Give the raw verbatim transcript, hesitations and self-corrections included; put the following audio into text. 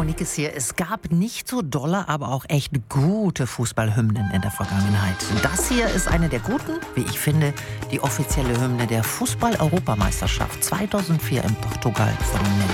Monique ist hier. Es gab nicht so dolle, aber auch echt gute Fußballhymnen in der Vergangenheit. Das hier ist eine der guten, wie ich finde, die offizielle Hymne der Fußball-Europameisterschaft zweitausendvier in Portugal von